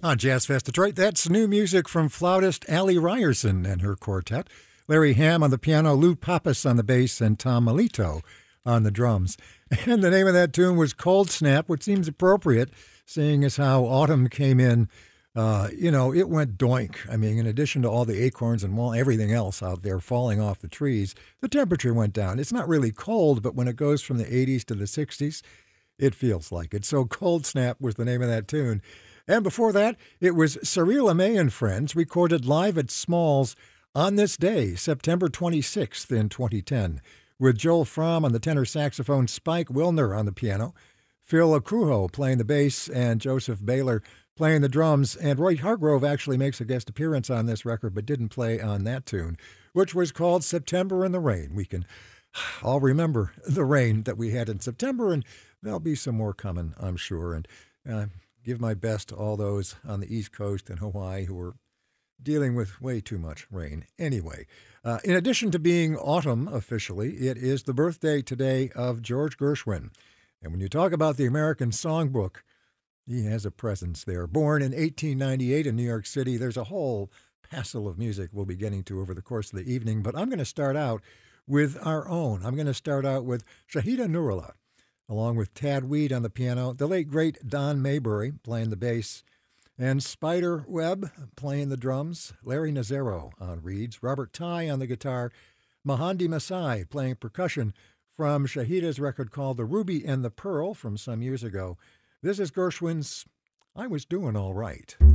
On Jazz Fest Detroit, that's new music from flautist Allie Ryerson and her quartet. Larry Hamm on the piano, Lou Pappas on the bass, and Tom Melito on the drums. And the name of that tune was Cold Snap, which seems appropriate, seeing as how autumn came in. It went doink. I mean, in addition to all the acorns and everything else out there falling off the trees, the temperature went down. It's not really cold, but when it goes from the 80s to the 60s, it feels like it. So Cold Snap was the name of that tune. And before that, it was Cyril LeMay and Friends, recorded live at Smalls on this day, September 26th in 2010, with Joel Fromm on the tenor saxophone, Spike Wilner on the piano, Phil Akrujo playing the bass, and Joseph Baylor playing the drums. And Roy Hargrove actually makes a guest appearance on this record, but didn't play on that tune, which was called September in the Rain. We can all remember the rain that we had in September, and there'll be some more coming, I'm sure. And give my best to all those on the East Coast and Hawaii who are dealing with way too much rain. Anyway, in addition to being autumn officially, it is the birthday today of George Gershwin. And when you talk about the American Songbook, he has a presence there. Born in 1898 in New York City, there's a whole passel of music we'll be getting to over the course of the evening, but I'm going to start out with our own. I'm going to start out with Shahida Nurullah, along with Tad Weed on the piano, the late, great Don Maybury playing the bass, and Spider Webb playing the drums, Larry Nazaro on reeds, Robert Ty on the guitar, Mahandi Masai playing percussion from Shahida's record called The Ruby and the Pearl from some years ago. This is Gershwin's I Was Doing All Right.